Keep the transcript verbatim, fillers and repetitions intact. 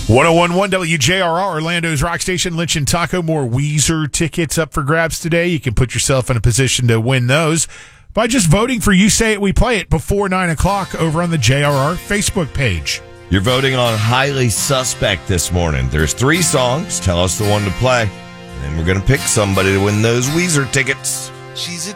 one oh one point one W J R R, Orlando's Rock Station, Lynch and Taco. More Weezer tickets up for grabs today. You can put yourself in a position to win those by just voting for You Say It, We Play It before nine o'clock over on the J R R Facebook page. You're voting on Highly Suspect this morning. There's three songs. Tell us the one to play. And we're going to pick somebody to win those Weezer tickets. She's a